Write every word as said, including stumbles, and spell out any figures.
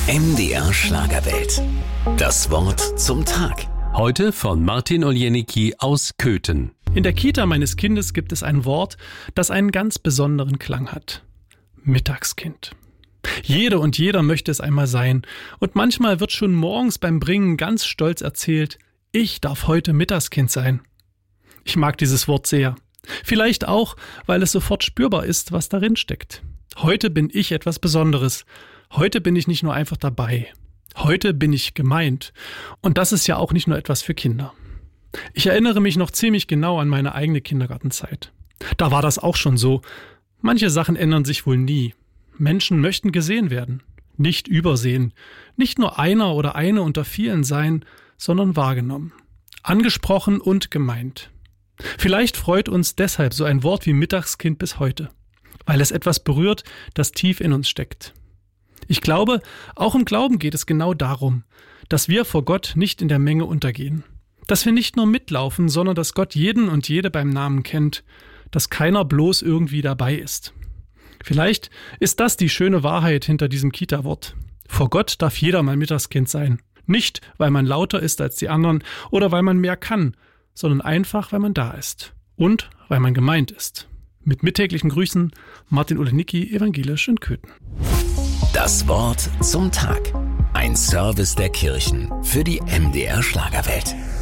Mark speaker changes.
Speaker 1: M D R Schlagerwelt. Das Wort zum Tag.
Speaker 2: Heute von Martin Oljenicki aus Köthen.
Speaker 3: In der Kita meines Kindes gibt es ein Wort, das einen ganz besonderen Klang hat. Mittagskind. Jede und jeder möchte es einmal sein. Und manchmal wird schon morgens beim Bringen ganz stolz erzählt, ich darf heute Mittagskind sein. Ich mag dieses Wort sehr. Vielleicht auch, weil es sofort spürbar ist, was darin steckt. Heute bin ich etwas Besonderes. Heute bin ich nicht nur einfach dabei. Heute bin ich gemeint. Und das ist ja auch nicht nur etwas für Kinder. Ich erinnere mich noch ziemlich genau an meine eigene Kindergartenzeit. Da war das auch schon so. Manche Sachen ändern sich wohl nie. Menschen möchten gesehen werden, nicht übersehen. Nicht nur einer oder eine unter vielen sein, sondern wahrgenommen. Angesprochen und gemeint. Vielleicht freut uns deshalb so ein Wort wie Mittagskind bis heute, weil es etwas berührt, das tief in uns steckt. Ich glaube, auch im Glauben geht es genau darum, dass wir vor Gott nicht in der Menge untergehen. Dass wir nicht nur mitlaufen, sondern dass Gott jeden und jede beim Namen kennt, dass keiner bloß irgendwie dabei ist. Vielleicht ist das die schöne Wahrheit hinter diesem Kita-Wort. Vor Gott darf jeder mal Mittagskind sein. Nicht, weil man lauter ist als die anderen oder weil man mehr kann, sondern einfach, weil man da ist und weil man gemeint ist. Mit mittäglichen Grüßen, Martin Oljenicki, evangelisch in Köthen.
Speaker 1: Das Wort zum Tag. Ein Service der Kirchen für die M D R Schlagerwelt.